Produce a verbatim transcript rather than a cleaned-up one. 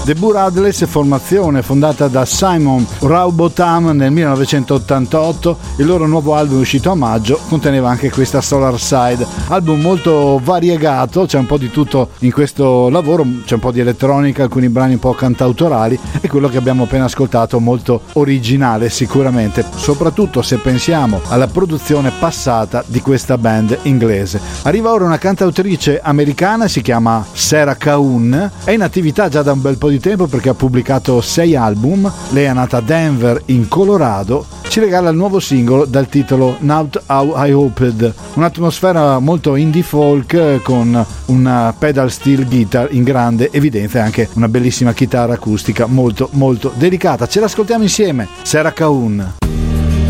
The Brothers, formazione fondata da Simon Rowbotham nel millenovecentottantotto. Il loro nuovo album uscito a maggio conteneva anche questa Solar Side, album molto variegato, c'è un po' di tutto in questo lavoro, c'è un po' di elettronica, alcuni brani un po' cantautorali e quello che abbiamo appena ascoltato molto originale sicuramente, soprattutto se pensiamo alla produzione passata di questa band inglese. Arriva ora una cantautrice americana, si chiama Sarah Caun, è in attività già da un bel po' di tempo perché ha pubblicato sei album. Lei è nata a Denver in Colorado, ci regala il nuovo singolo dal titolo Not How I Hoped, un'atmosfera molto indie folk con una pedal steel guitar in grande evidenza e anche una bellissima chitarra acustica molto molto delicata. Ce l'ascoltiamo insieme, Sarah Caun.